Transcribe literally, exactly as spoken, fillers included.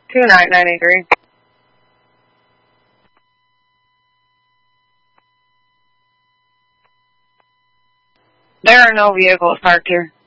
two nine nine eight three. There are no vehicles parked here.